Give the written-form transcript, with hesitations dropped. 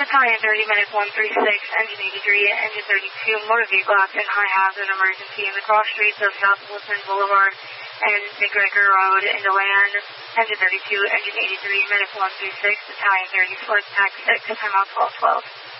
Battalion 30, Medic 136, Engine 83, Engine 32, motor vehicle accident, high hazard emergency in the cross streets of South Wilson Boulevard and McGregor Road into land. Engine 32, Engine 83, Medic 136, Battalion 30, Flight Tax 6, timeout 1212.